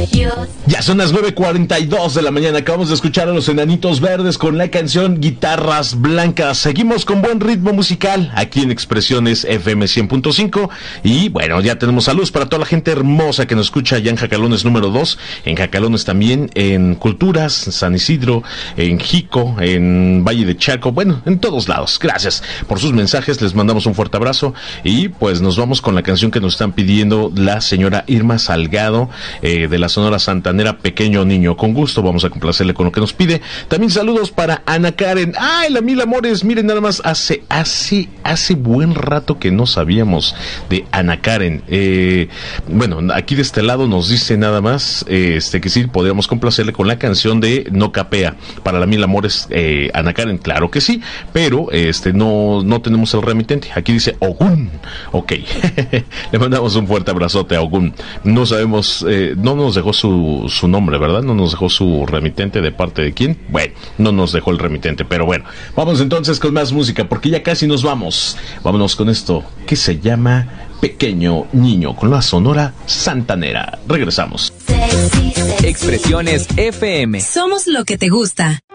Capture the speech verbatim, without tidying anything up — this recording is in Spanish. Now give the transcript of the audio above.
Ya son las nueve cuarenta y dos de la mañana. Acabamos de escuchar a los Enanitos Verdes con la canción Guitarras Blancas. Seguimos con buen ritmo musical aquí en Expresiones F M cien punto cinco. Y bueno, ya tenemos saludos para toda la gente hermosa que nos escucha allá en Jacalones número dos. En Jacalones también, en Culturas, San Isidro, en Jico, en Valle de Chaco. Bueno, en todos lados. Gracias por sus mensajes. Les mandamos un fuerte abrazo. Y pues nos vamos con la canción que nos están pidiendo la señora Irma Salgado, eh, de la Sonora Santanera, Pequeño Niño. Con gusto vamos a complacerle con lo que nos pide. También saludos para Ana Karen. ¡Ay, la mil amores! Miren, nada más, hace, hace, hace buen rato que no sabíamos de Ana Karen. Eh, bueno, aquí de este lado nos dice nada más, eh, este, que sí, podríamos complacerle con la canción de No Capea. Para la mil amores, eh, Ana Karen, claro que sí, pero, este, no, no tenemos el remitente. Aquí dice Ogún. Ok. Le mandamos un fuerte abrazote a Ogún. No sabemos, eh, no nos dejó su, su nombre, ¿verdad? No nos dejó su remitente, de parte de quién. Bueno, no nos dejó el remitente, pero bueno, vamos entonces con más música, porque ya casi nos vamos. Vámonos con esto que se llama Pequeño Niño, con la Sonora Santanera. Regresamos. Expresiones F M. Somos lo que te gusta.